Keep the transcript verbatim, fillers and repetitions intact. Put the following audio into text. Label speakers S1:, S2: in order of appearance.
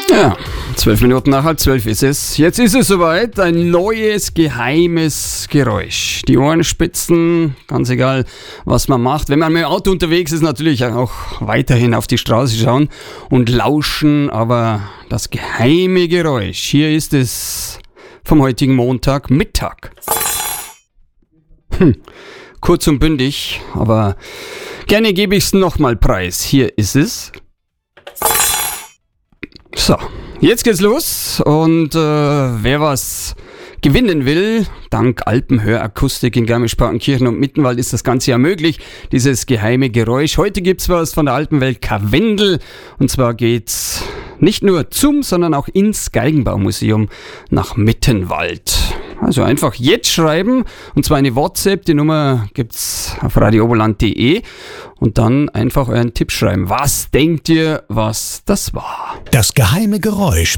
S1: Ja, zwölf Minuten nach halb zwölf ist es. Jetzt ist es soweit, ein neues, geheimes Geräusch. Die Ohren spitzen, ganz egal, was man macht. Wenn man mit dem Auto unterwegs ist, natürlich auch weiterhin auf die Straße schauen und lauschen. Aber das geheime Geräusch, hier ist es vom heutigen Montagmittag. Hm, kurz und bündig, aber gerne gebe ich es nochmal preis. Hier ist es. So, jetzt geht's los und äh, wer was gewinnen will, dank Alpenhörakustik in Garmisch-Partenkirchen und Mittenwald ist das Ganze ja möglich, dieses geheime Geräusch. Heute gibt's was von der Alpenwelt Karwendel und zwar geht's nicht nur zum, sondern auch ins Geigenbaumuseum nach Mittenwald. Also einfach jetzt schreiben und zwar eine WhatsApp, die Nummer gibt's auf radio oberland punkt de und dann einfach euren Tipp schreiben. Was denkt ihr, was das war?
S2: Das geheime Geräusch